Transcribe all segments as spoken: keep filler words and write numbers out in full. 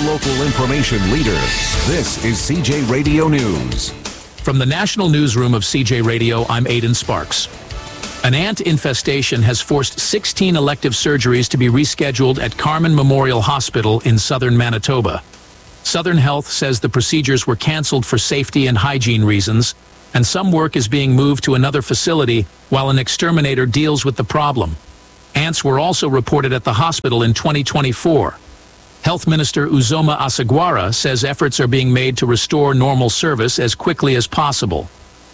hyper-local information leader. This is C J Radio News. From the National Newsroom of C J Radio, I'm Aidan Sparks. An ant infestation has forced sixteen elective surgeries to be rescheduled at Carman Memorial Hospital in southern Manitoba. Southern Health says the procedures were canceled for safety and hygiene reasons, and some work is being moved to another facility while an exterminator deals with the problem. Ants were also reported at the hospital in twenty twenty-four. Health Minister Uzoma Asagwara says efforts are being made to restore normal service as quickly as possible.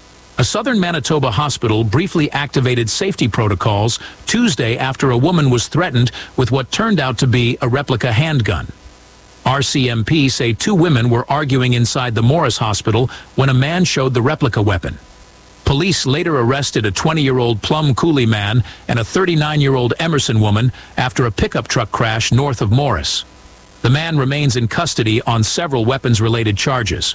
A southern Manitoba hospital briefly activated safety protocols Tuesday after a woman was threatened with what turned out to be a replica handgun. R C M P say two women were arguing inside the Morris Hospital when a man showed the replica weapon. Police later arrested a twenty-year-old Plum Coulee man and a thirty-nine-year-old Emerson woman after a pickup truck crash north of Morris. The man remains in custody on several weapons-related charges.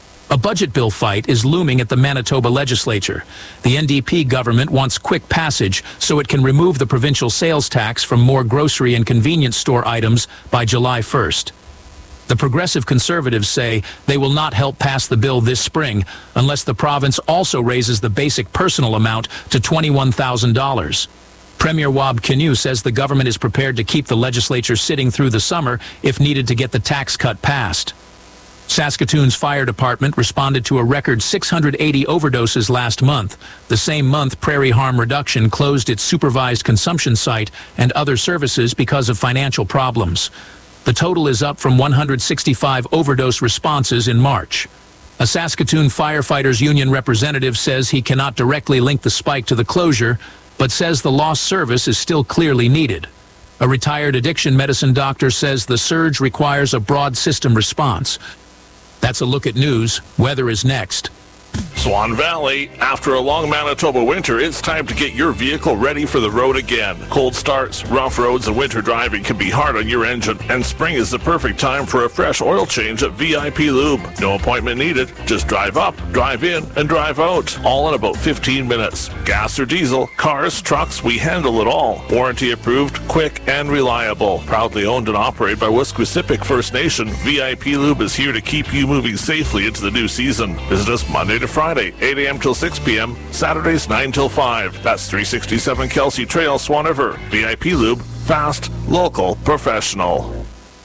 A budget bill fight is looming at the Manitoba legislature. The N D P government wants quick passage so it can remove the provincial sales tax from more grocery and convenience store items by July first. The Progressive Conservatives say they will not help pass the bill this spring unless the province also raises the basic personal amount to twenty-one thousand dollars. Premier Wab Kinew says the government is prepared to keep the legislature sitting through the summer if needed to get the tax cut passed. Saskatoon's fire department responded to a record six hundred eighty overdoses last month. The same month, Prairie Harm Reduction closed its supervised consumption site and other services because of financial problems. The total is up from one hundred sixty-five overdose responses in March. A Saskatoon Firefighters Union representative says he cannot directly link the spike to the closure, but says the lost service is still clearly needed. A retired addiction medicine doctor says the surge requires a broad system response. That's a look at news. Weather is next. Swan Valley, after a long Manitoba winter, it's time to get your vehicle ready for the road again. Cold starts, rough roads, and winter driving can be hard on your engine, and spring is the perfect time for a fresh oil change at V I P Lube. No appointment needed. Just drive up, drive in, and drive out. All in about fifteen minutes. Gas or diesel, cars, trucks, we handle it all. Warranty approved, quick, and reliable. Proudly owned and operated by Wesquisipic First Nation, V I P Lube is here to keep you moving safely into the new season. Visit us Monday to Friday, eight a.m. till six p.m., Saturdays nine till five. That's three sixty-seven Kelsey Trail, Swan River. V I P Lube, fast, local, professional.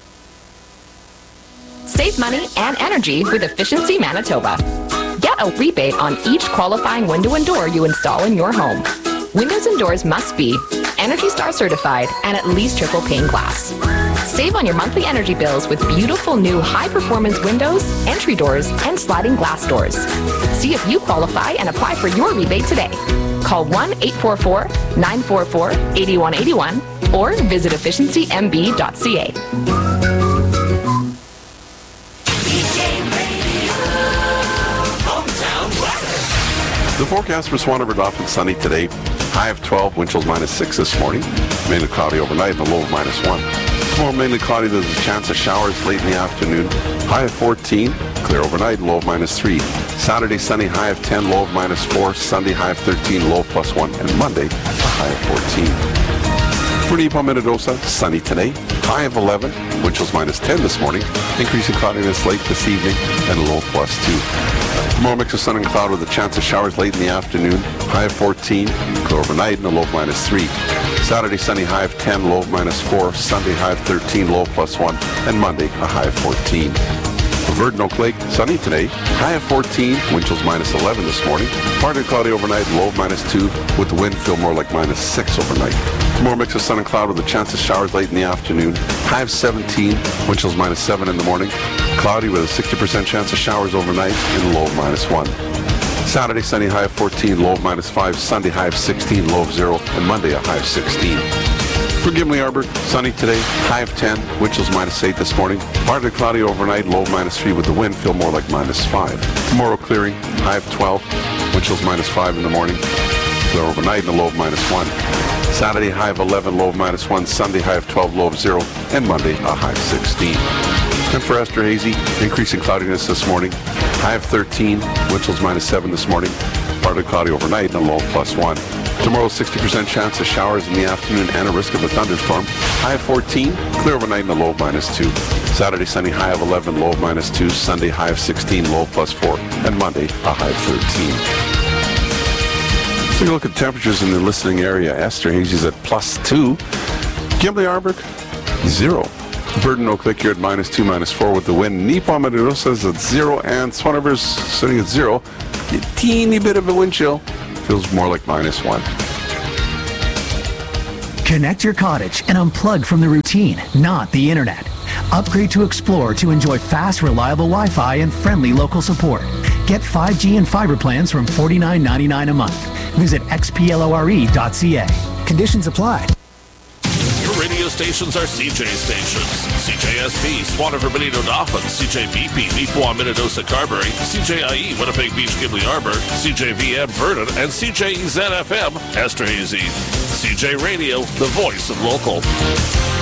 Save money and energy with Efficiency Manitoba. Get a rebate on each qualifying window and door you install in your home. Windows and doors must be Energy Star certified and at least triple pane glass. Save on your monthly energy bills with beautiful new high-performance windows, entry doors, and sliding glass doors. See if you qualify and apply for your rebate today. Call one eight four four, nine four four, eight one eight one or visit efficiency m b dot c a. The forecast for Swan River Dauphin sunny today. High of twelve, wind chills minus six this morning. Mainly cloudy overnight and a low of minus one. Tomorrow mainly cloudy, there's a chance of showers late in the afternoon. High of fourteen, clear overnight, low of minus three. Saturday sunny, high of ten, low of minus four. Sunday high of thirteen, low of plus one. And Monday, a high of fourteen. For Nippon Minnedosa, sunny today. High of eleven, wind chills minus ten this morning. Increasing cloudiness late this evening and a low of plus two. Tomorrow mix of sun and cloud with a chance of showers late in the afternoon. High of fourteen, clear overnight and a low of minus three. Saturday sunny, high of ten, low of minus four. Sunday high of thirteen, low of plus one. And Monday a high of fourteen. For Verdun Oak Lake, sunny today. High of fourteen, wind chills minus eleven this morning. Partly cloudy overnight, low of minus two, with the wind feel more like minus six overnight. Tomorrow mix of sun and cloud with a chance of showers late in the afternoon. High of seventeen, wind chills minus seven in the morning. Cloudy with a sixty percent chance of showers overnight and a low of minus one. Saturday sunny, high of fourteen, low of minus five. Sunday high of sixteen, low of zero. And Monday a high of sixteen. For Gimli Arbor, sunny today, high of ten, wind chills minus eight this morning. Partly cloudy overnight, low of minus three with the wind feel more like minus five. Tomorrow clearing, high of twelve, wind chills minus five in the morning. Clear overnight and a low of minus one. Saturday, high of eleven, low of minus one. Sunday, high of twelve, low of zero. And Monday, a high of sixteen. And for Esterhazy, increasing cloudiness this morning. High of thirteen, wind chills minus seven this morning. Partly cloudy overnight and a low of plus one. Tomorrow, sixty percent chance of showers in the afternoon and a risk of a thunderstorm. High of fourteen, clear overnight and a low of minus two. Saturday, sunny, high of eleven, low of minus two. Sunday, high of sixteen, low of plus four. And Monday, a high of thirteen. Let's take a look at temperatures in the listening area. Esterhazy's at plus two. Gimli Arberg, zero. Burton Oak Lake, you're at minus two, minus four with the wind. Nippon Matarosa's at zero, and Swan River's sitting at zero. A teeny bit of a wind chill. Feels more like minus one. Connect your cottage and unplug from the routine, not the internet. Upgrade to Explore to enjoy fast, reliable Wi-Fi and friendly local support. Get five G and fiber plans from forty-nine ninety-nine a month. Visit x p lore dot c a. Conditions apply. Your radio stations are C J stations. C J S P, Swan River, Benito, Dauphin. C J B P, Nippon, Minnedosa, Carberry. C J I E, Winnipeg Beach, Gimli Arbor. C J V M, Vernon. And C J E Z F M, Esterhazy. C J Radio, the voice of local.